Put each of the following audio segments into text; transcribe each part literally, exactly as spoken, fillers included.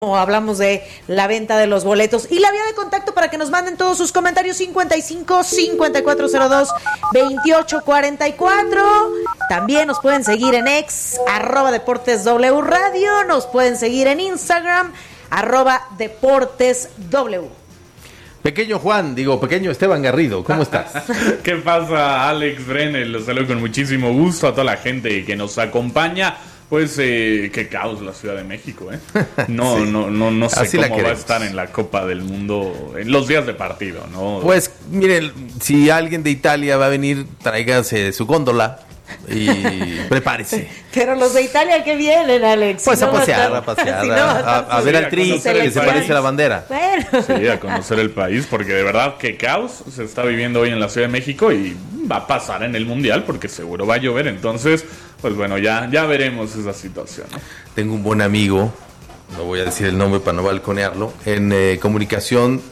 Hablamos de la venta de los boletos y la vía de contacto para que nos manden todos sus comentarios: cincuenta y cinco, cincuenta y cuatro cero dos, veintiocho cuarenta y cuatro. También nos pueden seguir en X, arroba Deportes W Radio. Nos pueden seguir en Instagram, arroba Deportes W. Pequeño Juan, digo, pequeño Esteban Garrido, ¿cómo estás? ¿Qué pasa, Alex Brenner? Los saludo con muchísimo gusto a toda la gente que nos acompaña. Pues eh, qué caos la Ciudad de México, ¿eh? No, sí. no, no, no sé Así cómo va a estar en la Copa del Mundo en los días de partido, ¿no? Pues miren, si alguien de Italia va a venir, tráigase su góndola y prepárese. Pero los de Italia que vienen, Alex. Pues si a no pasear, a pasear, si no a, a, a ver al tri, que se parece a la bandera. Bueno. Sí, a conocer el país, porque de verdad qué caos se está viviendo hoy en la Ciudad de México y va a pasar en el Mundial, porque seguro va a llover, entonces, pues bueno, ya, ya veremos esa situación, ¿no? Tengo un buen amigo, no voy a decir el nombre para no balconearlo, en eh, comunicación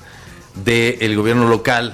del gobierno local.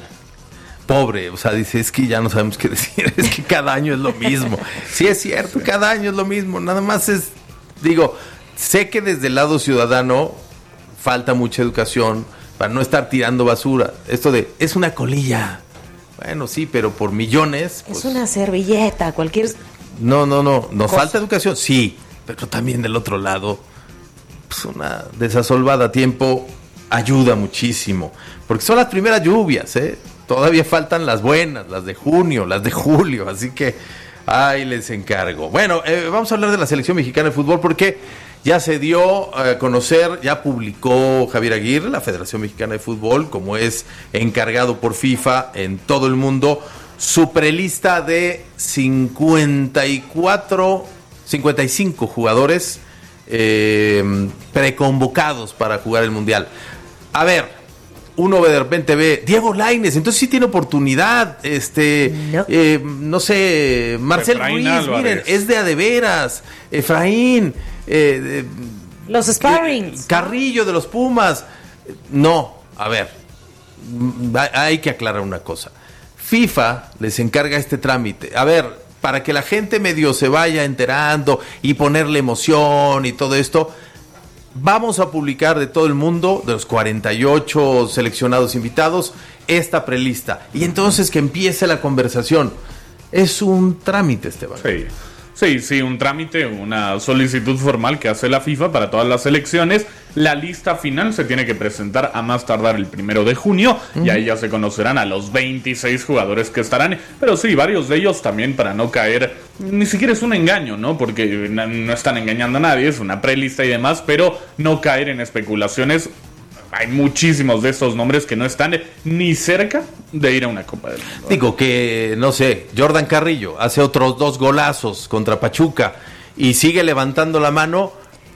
Pobre, o sea, dice, es que ya no sabemos qué decir, es que cada año es lo mismo. Sí, es cierto, sí. Cada año es lo mismo, nada más es, digo, sé que desde el lado ciudadano falta mucha educación para no estar tirando basura. Esto de, es una colilla, bueno, sí, pero por millones. Pues, es una servilleta, cualquier... No, no, no, nos cosa. Falta educación, sí, pero también del otro lado, pues una desasolvada a tiempo ayuda muchísimo, porque son las primeras lluvias, ¿eh? Todavía faltan las buenas, las de junio, las de julio, así que ahí les encargo. Bueno, eh, vamos a hablar de la selección mexicana de fútbol porque ya se dio a conocer, ya publicó Javier Aguirre, la Federación Mexicana de Fútbol, como es encargado por FIFA en todo el mundo, su prelista de cincuenta y cuatro, cincuenta y cinco jugadores eh, preconvocados para jugar el Mundial. A ver, uno de repente ve Diego Lainez, entonces sí tiene oportunidad, este, no, eh, no sé, Marcel Efraín Ruiz, Álvarez. Miren, es de a de veras, Efraín, eh, los sparrings, eh, Carrillo de los Pumas, no, a ver, hay que aclarar una cosa, FIFA les encarga este trámite, a ver, para que la gente medio se vaya enterando y ponerle emoción y todo esto. Vamos a publicar de todo el mundo, de los cuarenta y ocho seleccionados invitados, esta prelista. Y entonces que empiece la conversación. Es un trámite, Esteban. Sí, sí, sí, un trámite, una solicitud formal que hace la FIFA para todas las selecciones. La lista final se tiene que presentar a más tardar el primero de junio, uh-huh. Y ahí ya se conocerán a los veintiséis jugadores que estarán. Pero sí, varios de ellos también para no caer, ni siquiera es un engaño, ¿no? Porque no, no están engañando a nadie, es una prelista y demás, pero no caer en especulaciones. Hay muchísimos de estos nombres que no están ni cerca de ir a una Copa del Mundo. Digo que, no sé, Jordan Carrillo hace otros dos golazos contra Pachuca y sigue levantando la mano,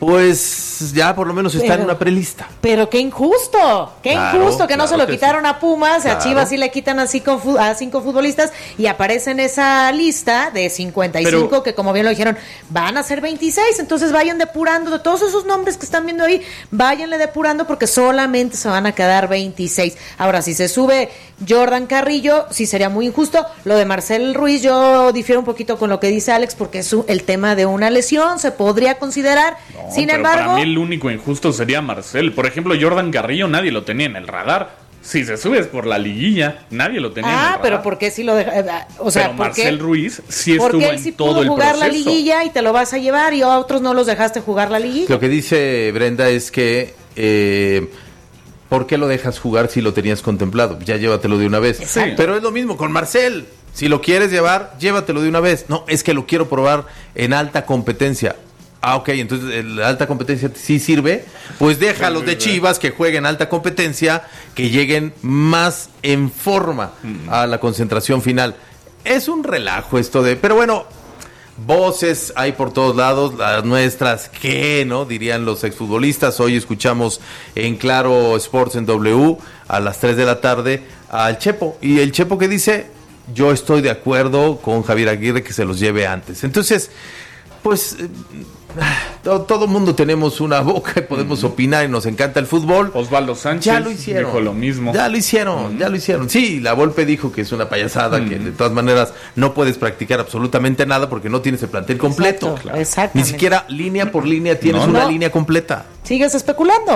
pues ya por lo menos está pero, en una prelista. Pero qué injusto, qué claro, injusto que claro no se lo que quitaron sí. a Pumas, claro. A Chivas sí le quitan a cinco, a cinco futbolistas y aparece en esa lista de cincuenta y cinco pero, que como bien lo dijeron, van a ser veintiséis, entonces vayan depurando de todos esos nombres que están viendo ahí, váyanle depurando porque solamente se van a quedar veintiséis. Ahora, si se sube Jordan Carrillo, sí sería muy injusto. Lo de Marcel Ruiz, yo difiero un poquito con lo que dice Alex porque es el tema de una lesión, se podría considerar. No, Sin pero embargo, para mí el único injusto sería Marcel. Por ejemplo, Jordan Carrillo nadie lo tenía en el radar. Si se sube es por la liguilla, nadie lo tenía ah, en el radar. Ah, pero ¿por qué si lo deja? O sea, pero Marcel qué? Ruiz sí estuvo porque él en sí todo pudo el jugar proceso. La liguilla y te lo vas a llevar y a otros no los dejaste jugar la liguilla. Lo que dice Brenda es que eh, ¿por qué lo dejas jugar si lo tenías contemplado? Ya llévatelo de una vez. Sí. Pero es lo mismo con Marcel. Si lo quieres llevar, llévatelo de una vez. No, es que lo quiero probar en alta competencia. Ah, ok, entonces la alta competencia sí sirve. Pues déjalos de Chivas que jueguen alta competencia, que lleguen más en forma a la concentración final. Es un relajo esto de... Pero bueno, voces hay por todos lados, las nuestras, ¿qué? ¿No? Dirían los exfutbolistas. Hoy escuchamos en Claro Sports en W a las tres de la tarde al Chepo. Y el Chepo que dice, yo estoy de acuerdo con Javier Aguirre que se los lleve antes. Entonces, pues... Todo, todo mundo tenemos una boca y podemos uh-huh. opinar y nos encanta el fútbol. Osvaldo Sánchez ya lo hicieron, dijo lo mismo. Ya lo hicieron, uh-huh. ya lo hicieron. Sí, la Volpe dijo que es una payasada, uh-huh. que de todas maneras no puedes practicar absolutamente nada porque no tienes el plantel completo. Exacto, Ni siquiera línea por línea tienes no, una no. línea completa. Sigues especulando.